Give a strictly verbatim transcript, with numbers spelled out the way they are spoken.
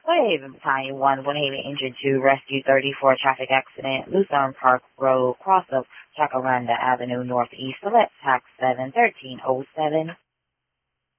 Haven Battalion one, One Haven injured two, rescue thirty-four, traffic accident, Lucerne Park Road, cross of Jacaranda Avenue Northeast, select tax seven thirteen oh seven.